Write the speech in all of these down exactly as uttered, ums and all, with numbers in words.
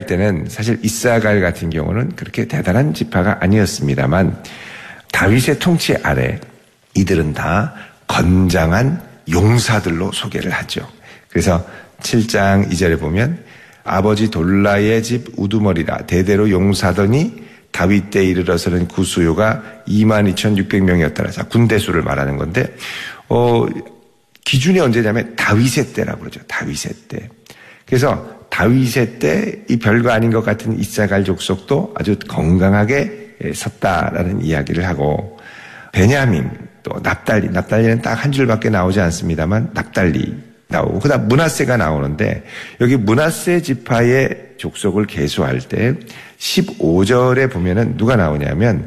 때는 사실 이사갈 같은 경우는 그렇게 대단한 지파가 아니었습니다만 다윗의 통치 아래 이들은 다 건장한 용사들로 소개를 하죠. 그래서 칠 장 이 절에 보면 아버지 돌라의 집 우두머리라 대대로 용사더니 다윗 때 이르러서는 그 수요가 이만 이천육백 명이었더라. 자, 군대 수를 말하는 건데 어, 기준이 언제냐면 다윗의 때라고 그러죠. 다윗의 때. 그래서 다윗의 때 이 별거 아닌 것 같은 이사갈 족속도 아주 건강하게 섰다라는 이야기를 하고 베냐민 또 납달리, 납달리는 딱 한 줄밖에 나오지 않습니다만 납달리 나오고 그다음 므낫세가 나오는데 여기 므낫세 지파의 족속을 계수할 때 십오 절에 보면은 누가 나오냐면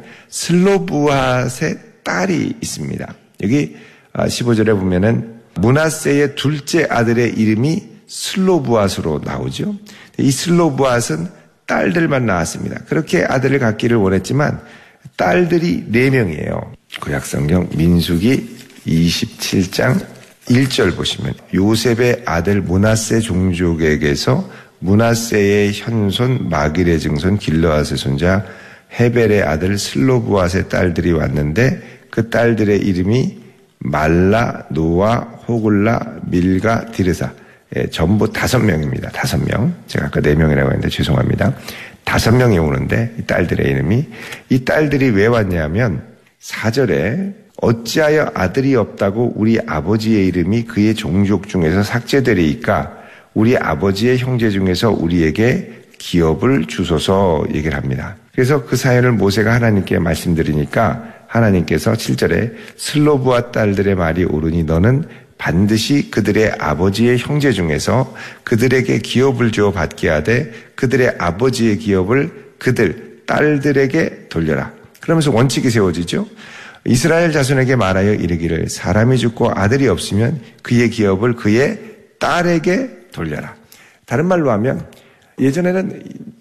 슬로브핫의 딸이 있습니다. 여기 십오 절에 보면은 므낫세의 둘째 아들의 이름이 슬로브핫으로 나오죠. 이 슬로브핫은 딸들만 낳았습니다. 그렇게 아들을 갖기를 원했지만 딸들이 네 명이에요. 구약성경 민수기 이십칠 장 일 절 보시면 요셉의 아들 므낫세 종족에게서 므낫세의 현손 마길의 증손 길르앗의 손자 헤벨의 아들 슬로브핫의 딸들이 왔는데 그 딸들의 이름이 말라, 노아, 호글라, 밀가, 디르사. 예, 전부 다섯 명입니다. 다섯 명. 제가 아까 네 명이라고 했는데 죄송합니다. 다섯 명이 오는데 이 딸들의 이름이 이 딸들이 왜 왔냐면 사 절에 어찌하여 아들이 없다고 우리 아버지의 이름이 그의 종족 중에서 삭제되리이까 우리 아버지의 형제 중에서 우리에게 기업을 주소서 얘기를 합니다. 그래서 그 사연을 모세가 하나님께 말씀드리니까 하나님께서 칠 절에 슬로브핫 딸들의 말이 옳으니 너는 반드시 그들의 아버지의 형제 중에서 그들에게 기업을 주어 받게 하되 그들의 아버지의 기업을 그들 딸들에게 돌려라. 그러면서 원칙이 세워지죠. 이스라엘 자손에게 말하여 이르기를 사람이 죽고 아들이 없으면 그의 기업을 그의 딸에게 돌려라. 다른 말로 하면 예전에는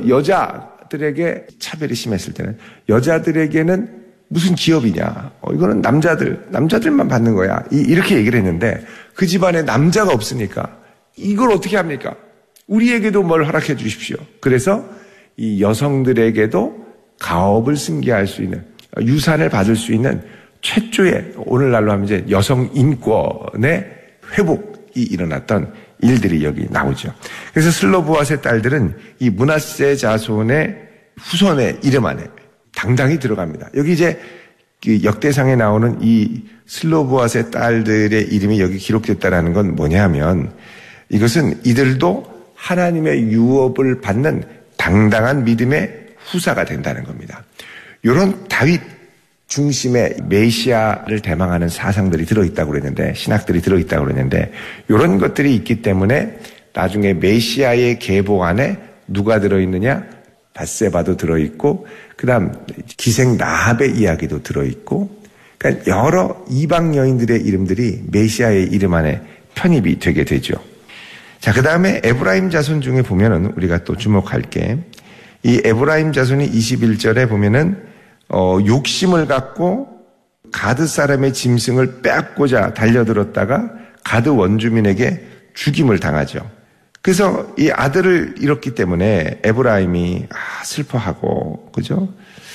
여자들에게 차별이 심했을 때는 여자들에게는 무슨 기업이냐. 어, 이거는 남자들, 남자들만 받는 거야. 이, 이렇게 얘기를 했는데 그 집안에 남자가 없으니까 이걸 어떻게 합니까? 우리에게도 뭘 허락해 주십시오. 그래서 이 여성들에게도 가업을 승계할 수 있는 유산을 받을 수 있는 최초의 오늘날로 하면 이제 여성 인권의 회복이 일어났던 일들이 여기 나오죠. 그래서 슬로브핫의 딸들은 이 므낫세 자손의 후손의 이름 안에 당당히 들어갑니다. 여기 이제 역대상에 나오는 이 슬로브핫의 딸들의 이름이 여기 기록됐다라는 건 뭐냐면 이것은 이들도 하나님의 유업을 받는 당당한 믿음의 후사가 된다는 겁니다. 이런 다윗 중심의 메시아를 대망하는 사상들이 들어있다고 그랬는데 신학들이 들어있다고 그랬는데 이런 것들이 있기 때문에 나중에 메시아의 계보 안에 누가 들어있느냐? 밧세바도 들어있고 그 다음 기생 라합의 이야기도 들어있고 그러니까 여러 이방 여인들의 이름들이 메시아의 이름 안에 편입이 되게 되죠. 자, 그 다음에 에브라임 자손 중에 보면은 우리가 또 주목할 게 이 에브라임 자손이 이십일 절에 보면은 어, 욕심을 갖고 가드 사람의 짐승을 빼앗고자 달려들었다가 가드 원주민에게 죽임을 당하죠. 그래서 이 아들을 잃었기 때문에 에브라임이 아, 슬퍼하고, 그죠?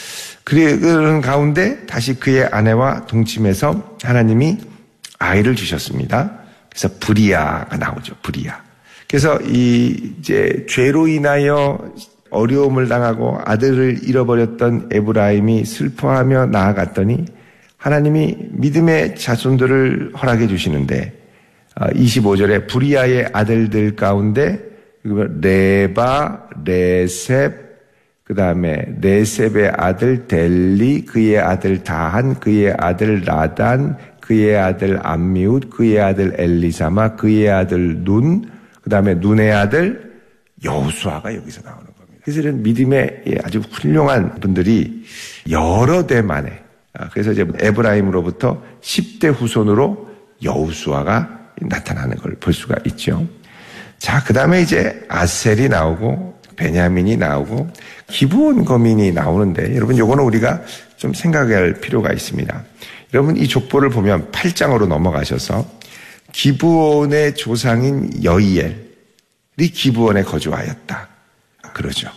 그런 가운데 다시 그의 아내와 동침해서 하나님이 아이를 주셨습니다. 그래서 브리아가 나오죠. 브리아. 그래서 이 이제 죄로 인하여 어려움을 당하고 아들을 잃어버렸던 에브라임이 슬퍼하며 나아갔더니 하나님이 믿음의 자손들을 허락해 주시는데 이십오 절에 브리아의 아들들 가운데 레바, 레셉, 그 다음에 레셉의 아들 델리, 그의 아들 다한, 그의 아들 라단, 그의 아들 암미웃, 그의 아들 엘리사마, 그의 아들 눈, 그 다음에 눈의 아들 여호수아가 여기서 나오는 겁니다. 그래서 이런 믿음의 아주 훌륭한 분들이 여러 대 만에, 그래서 이제 에브라임으로부터 십 대 후손으로 여호수아가 나타나는 걸 볼 수가 있죠. 자, 그 다음에 이제 아셀이 나오고 베냐민이 나오고 기브온 거민이 나오는데 여러분 요거는 우리가 좀 생각할 필요가 있습니다. 여러분 이 족보를 보면 팔 장으로 넘어가셔서 기브온의 조상인 여이엘이 기브온에 거주하였다. 그러죠.